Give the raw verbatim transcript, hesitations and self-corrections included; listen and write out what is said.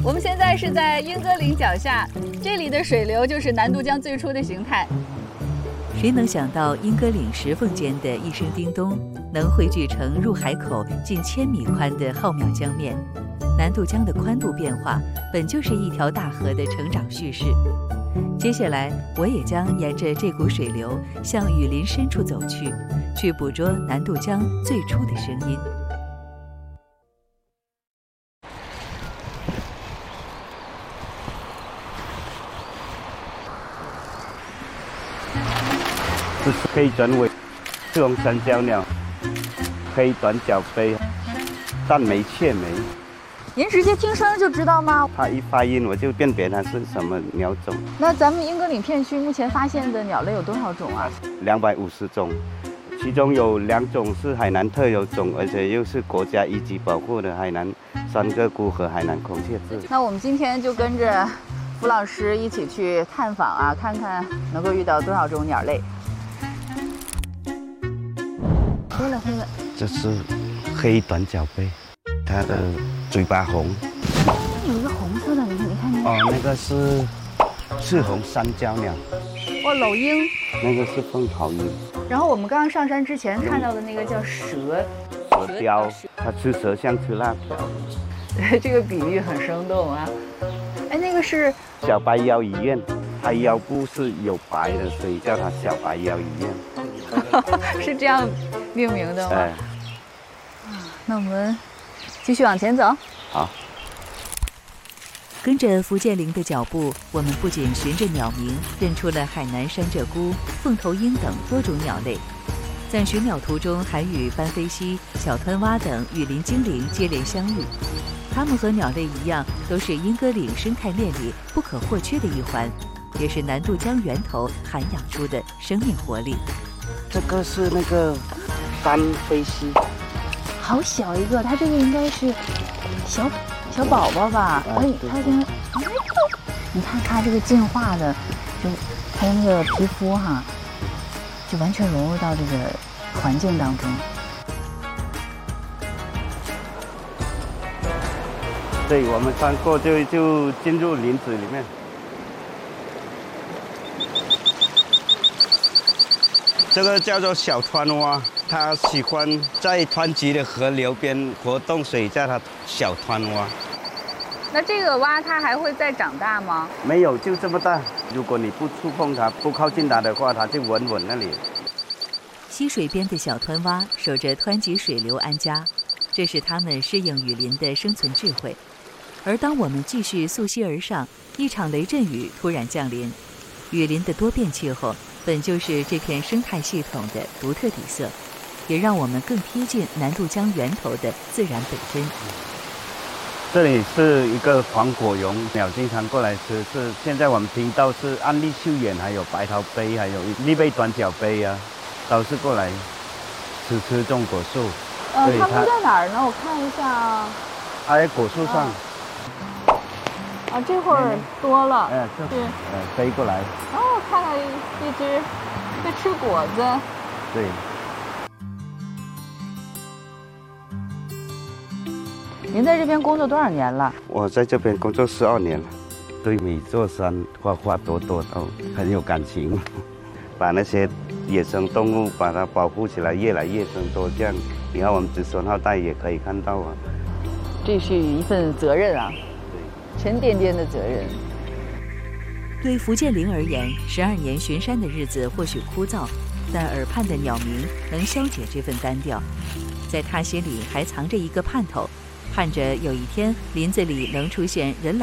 我们现在是在莺歌岭脚下，这里的水流就是南渡江最初的形态。 谁能想到莺歌岭石缝间的一声叮咚，能汇聚成入海口近千米宽的浩渺江面？南渡江的宽度变化，本就是一条大河的成长叙事。接下来，我也将沿着这股水流向雨林深处走去，去捕捉南渡江最初的声音。 这是黑转尾赤红山椒鸟，黑短角杯，淡眉雀眉。 您直接听声就知道吗？ 它一发音我就辨别它是什么鸟种。 那咱们莺歌岭片区目前发现的鸟类有多少种啊？ 两百五十种，其中有两种是海南特有种，而且又是国家一级保护的海南三个菇和海南孔雀雉。 那我们今天就跟着符老师一起去探访啊，看看能够遇到多少种鸟类。黑了黑了， 这是黑短角杯，它的嘴巴红。 有一个红色的，你看，你看那个。 哦，那个是赤红山椒鸟。 哦，柳莺。 那个是凤桃莺。 然后我们刚刚上山之前看到的那个叫蛇。 蛇雕，它吃蛇像吃辣条。 这个比喻很生动啊。哎，那个是小白腰鱼雁，它腰部是有白的，所以叫它小白腰鱼雁。 是这样命名的吗？ 哎。 那我们继续往前走。 好。 跟着福建羚的脚步，我们不仅循着鸟鸣认出了海南山鹧鸪、凤头鹰等多种鸟类，在寻鸟途中还与斑飞蜥、小湍蛙等雨林精灵接连相遇。它们和鸟类一样，都是莺歌岭生态链里不可或缺的一环，也是南渡江源头涵养出的生命活力。 这个是那个斑飞蜥， 好小一个，它这个应该是小小宝宝吧？哎，它现在，你看它这个进化的，就它的那个皮肤哈，就完全融入到这个环境当中。 对，我们穿过就就进入林子里面。这个叫做小湍蛙，它喜欢在湍急的河流边活动，所以叫它小湍蛙。 那这个蛙它还会再长大吗？ 没有，就这么大。如果你不触碰它，不靠近它的话，它就稳稳那里。 溪水边的小湍蛙守着湍急水流安家，这是它们适应雨林的生存智慧。而当我们继续溯溪而上，一场雷阵雨突然降临。雨林的多变气候本就是这片生态系统的独特底色，也让我们更贴近南渡江源头的自然本真。 这里是一个黄果蛹，鸟经常过来吃。是现在我们听到是安利秀眼，还有白桃杯，还有立贝短角杯啊，都是过来吃吃这种果树。 呃，它们在哪儿呢？我看一下啊。 它在果树上。啊啊，这会儿多了。 哎，这是呃飞过来。 哦，看到一只在吃果子。 对。 您在这边工作多少年了？ 我在这边工作十二年了，对每座山花花朵朵都很有感情，把那些野生动物把它保护起来，越来越增多。这样以后我们子孙后代也可以看到啊。 这是一份责任啊。沉甸甸的责任。 对福建羚而言，十二年巡山的日子或许枯燥，但耳畔的鸟鸣能消解这份单调。在他心里还藏着一个盼头，盼着有一天林子里能出现人来